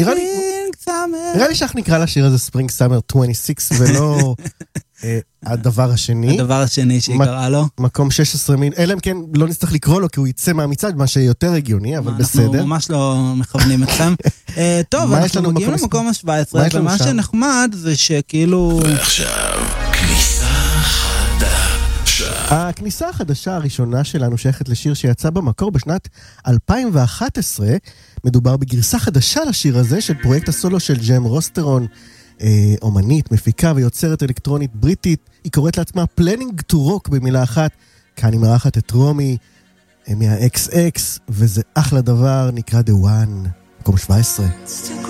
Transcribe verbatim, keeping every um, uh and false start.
נראה לי, נראה לי שאנחנו נקרא לשיר הזה ספרינג סאמר עשרים ושש ולא הדבר השני. הדבר השני שהיא קראה לו. מקום שש עשרה מין, אלא אם כן לא נצטרך לקרוא לו כי הוא יצא מהמצעד, מה שיותר הגיוני, אבל בסדר. אנחנו ממש לא מכוונים אתכם. טוב, אנחנו מגיעים למקום ה-שבע עשרה, ומה שנחמד זה שכאילו... ועכשיו, כניסה חדשה. הכניסה החדשה הראשונה שלנו שייכת לשיר שיצא במקור בשנת אלפיים ואחת עשרה, מדובר בגרסה חדשה לשיר הזה של פרויקט הסולו של ג'ם רוסטרון, אה, אומנית, מפיקה ויוצרת אלקטרונית בריטית. היא קוראת לעצמה Planning to Rock במילה אחת. כאן היא מארחת את רומי אה, מה-אקס אקס, וזה אחלה דבר, נקרא The One, מקום שבע עשרה.